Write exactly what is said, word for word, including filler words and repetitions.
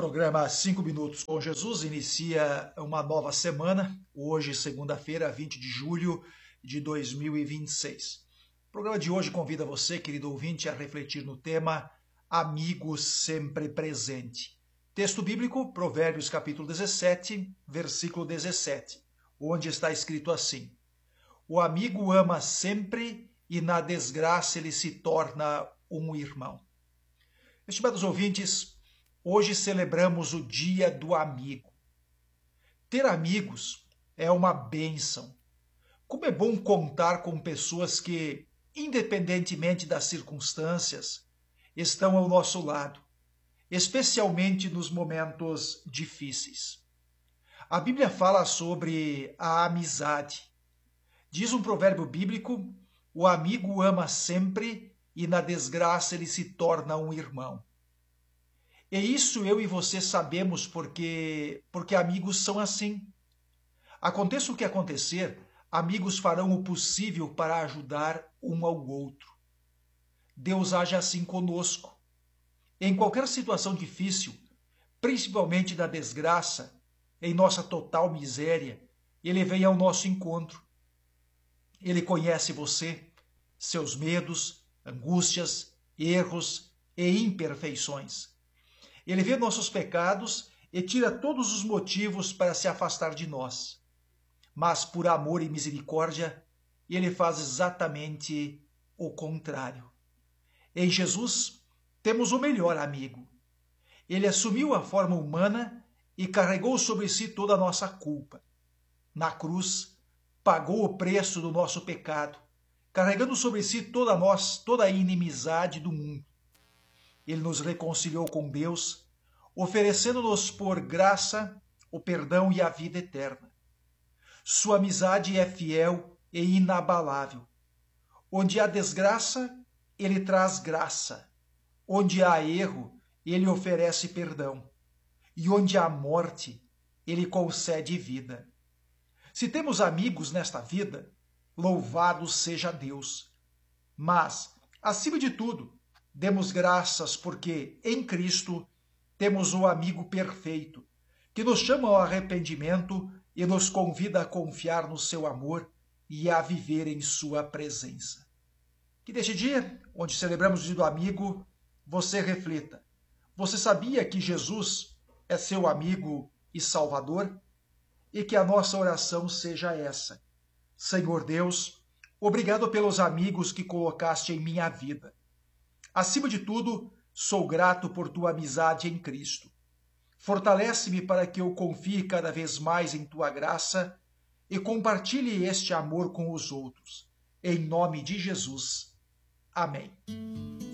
Programa Cinco Minutos com Jesus inicia uma nova semana, hoje, segunda-feira, vinte de julho de dois mil e vinte e seis. O programa de hoje convida você, querido ouvinte, a refletir no tema Amigo Sempre Presente. Texto bíblico, Provérbios capítulo dezessete, versículo dezessete, onde está escrito assim: O amigo ama sempre e na desgraça ele se torna um irmão. Estimados ouvintes, hoje celebramos o Dia do Amigo. Ter amigos é uma bênção. Como é bom contar com pessoas que, independentemente das circunstâncias, estão ao nosso lado, especialmente nos momentos difíceis. A Bíblia fala sobre a amizade. Diz um provérbio bíblico: o amigo ama sempre e na desgraça ele se torna um irmão. E isso eu e você sabemos porque, porque amigos são assim. Aconteça o que acontecer, amigos farão o possível para ajudar um ao outro. Deus age assim conosco. Em qualquer situação difícil, principalmente da desgraça, em nossa total miséria, Ele vem ao nosso encontro. Ele conhece você, seus medos, angústias, erros e imperfeições. Ele vê nossos pecados e tira todos os motivos para se afastar de nós. Mas por amor e misericórdia, ele faz exatamente o contrário. Em Jesus, temos o melhor amigo. Ele assumiu a forma humana e carregou sobre si toda a nossa culpa. Na cruz, pagou o preço do nosso pecado, carregando sobre si toda a nós, toda a inimizade do mundo. Ele nos reconciliou com Deus, oferecendo-nos por graça o perdão e a vida eterna. Sua amizade é fiel e inabalável. Onde há desgraça, ele traz graça. Onde há erro, ele oferece perdão. E onde há morte, ele concede vida. Se temos amigos nesta vida, louvado seja Deus. Mas, acima de tudo, demos graças porque, em Cristo, temos o amigo perfeito, que nos chama ao arrependimento e nos convida a confiar no seu amor e a viver em sua presença. Que neste dia, onde celebramos o Dia do Amigo, você reflita. Você sabia que Jesus é seu amigo e Salvador? E que a nossa oração seja essa: Senhor Deus, obrigado pelos amigos que colocaste em minha vida. Acima de tudo, sou grato por tua amizade em Cristo. Fortalece-me para que eu confie cada vez mais em tua graça e compartilhe este amor com os outros. Em nome de Jesus. Amém.